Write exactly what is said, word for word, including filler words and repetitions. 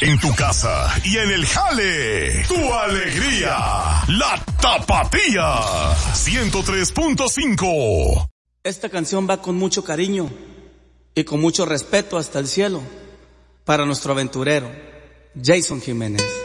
En tu casa y en el jale. Tu alegría. La Tapatía. ciento tres punto cinco. Esta canción va con mucho cariño y con mucho respeto hasta el cielo para nuestro aventurero, Jason Jiménez.